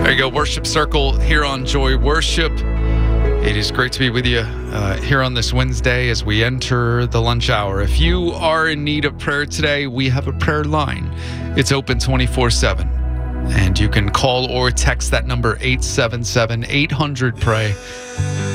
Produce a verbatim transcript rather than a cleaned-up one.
There you go, Worship Circle here on Joy Worship. It is great to be with you uh, here on this Wednesday as we enter the lunch hour. If you are in need of prayer today, we have a prayer line. It's open twenty-four seven. And you can call or text that number eight seven seven, eight hundred, pray.